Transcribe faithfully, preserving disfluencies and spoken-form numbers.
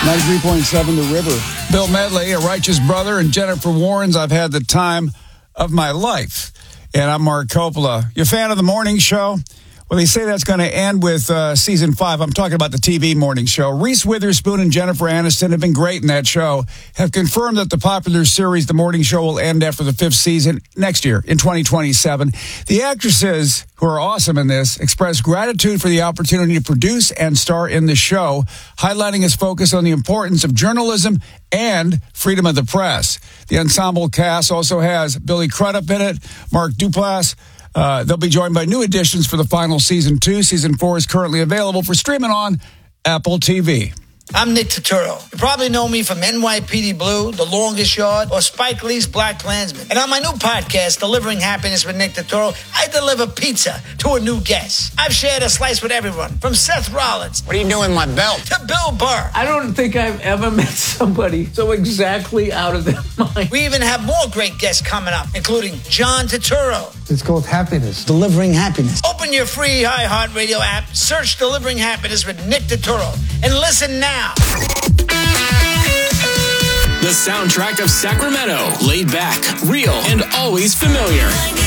ninety-three point seven The River. Bill Medley, A Righteous Brother, and Jennifer Warnes, I've had the time of my life. And I'm Mark Coppola. You a fan of the morning show? Well, they say that's going to end with uh, season five. I'm talking about the T V morning show. Reese Witherspoon and Jennifer Aniston have been great in that show, have confirmed that the popular series, The Morning Show, will end after the fifth season next year in twenty twenty-seven. The actresses, who are awesome in this, express gratitude for the opportunity to produce and star in the show, highlighting its focus on the importance of journalism and freedom of the press. The ensemble cast also has Billy Crudup in it, Mark Duplass. Uh, they'll be joined by new additions for the final season two. Season four is currently available for streaming on Apple T V. I'm Nick Turturro. You probably know me from N Y P D Blue, The Longest Yard, or Spike Lee's Black Klansman. And on my new podcast, Delivering Happiness with Nick Turturro, I deliver pizza to a new guest. I've shared a slice with everyone, from Seth Rollins. What are you doing with my belt? To Bill Burr. I don't think I've ever met somebody so exactly out of their mind. We even have more great guests coming up, including John Turturro. It's called Happiness. Delivering Happiness. Open your free iHeartRadio app, search Delivering Happiness with Nick Turturro, and listen now. The soundtrack of Sacramento. Laid back, real, and always familiar.